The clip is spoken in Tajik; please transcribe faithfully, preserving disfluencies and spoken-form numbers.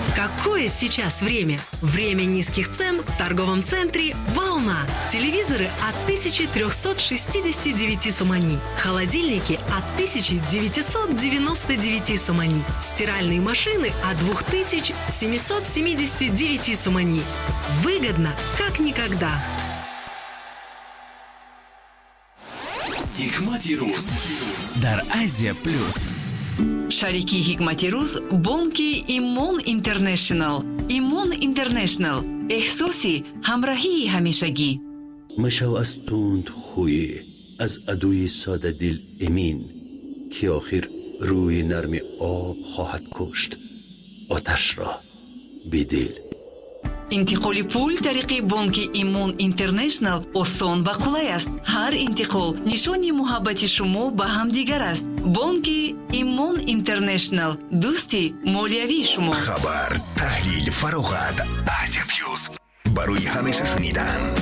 Какое сейчас время? Время низких цен в торговом центре «Волна». Телевизоры от тысяча триста шестьдесят девять сомани. Холодильники от тысяча девятьсот девяносто девять сомани. Стиральные машины от две тысячи семьсот семьдесят девять сомани. Выгодно, как никогда. Hikmati Ruz дар Азия Плюс. Шарики Hikmati Ruz бонки Имон Интернешнл. Имон Интернешнл. احساسی همراهی همیشگی. مشو از تند خوی، از عدوی ساده دل امین، که آخر روی نرم آب خواهد کشت آتش را بدل. انتقال پول طریق بانک ایمون اینترنشنل آسان و قلای است. هر انتقال نشانی محبت شما به همدیگر است. بانک ایمون اینترنشنل، دوستی مالیوی شما. خبر، تحلیل، فراغت، آسیا پیوز، برای همیشه شنیدن.